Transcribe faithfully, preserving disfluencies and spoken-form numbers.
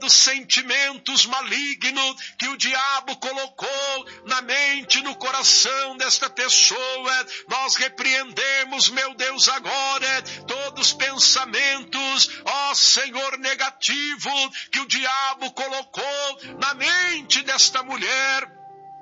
todos sentimentos malignos que o diabo colocou na mente, no coração desta pessoa, nós repreendemos, meu Deus, agora, todos os pensamentos, ó Senhor, negativo, que o diabo colocou na mente desta mulher.